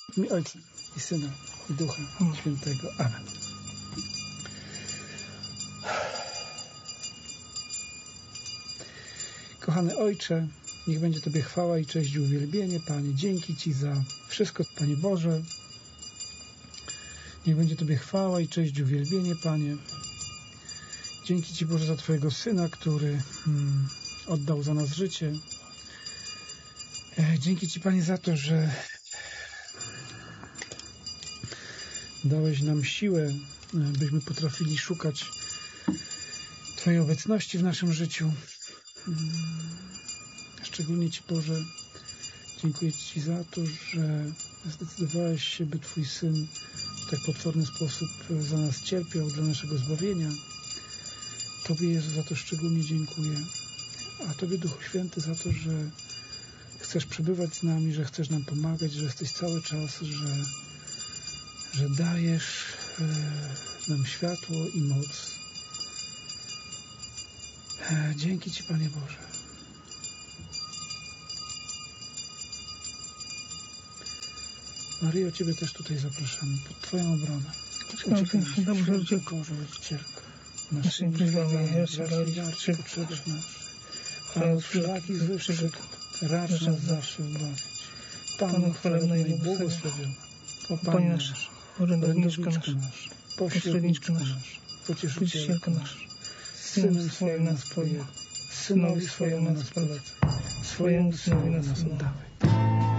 W imię Ojca i Syna i Ducha Świętego. Amen. Kochany Ojcze, niech będzie Tobie chwała i cześć i uwielbienie, Panie. Dzięki Ci za wszystko, Panie Boże. Niech będzie Tobie chwała i cześć i uwielbienie, Panie. Dzięki Ci, Boże, za Twojego Syna, który oddał za nas życie. Dzięki Ci, Panie, za to, że dałeś nam siłę, byśmy potrafili szukać Twojej obecności w naszym życiu. Szczególnie Ci, Boże, dziękuję Ci za to, że zdecydowałeś się, by Twój Syn w tak potworny sposób za nas cierpiał, dla naszego zbawienia. Tobie, Jezu, za to szczególnie dziękuję. A Tobie, Duchu Święty, za to, że chcesz przebywać z nami, że chcesz nam pomagać, że jesteś cały czas, że dajesz nam światło i moc. Dzięki Ci, Panie Boże. Maryjo, Ciebie też tutaj zapraszamy pod Twoją obronę. Uciekaj, Kożucielko. Naszym wyzwolenie, zacznij potrzebnych naszych. Pan wszelakich złych przygód, racz nas zawsze wybawić. Panu chwalebna i błogosławiona. O Panie nasz, orędowniczko nasz, pośredniczko nasz, pocieszycielko nasz, Synem swoim nas pojedź, Synowi swojemu nas polecaj, swojemu Synowi nas oddawaj.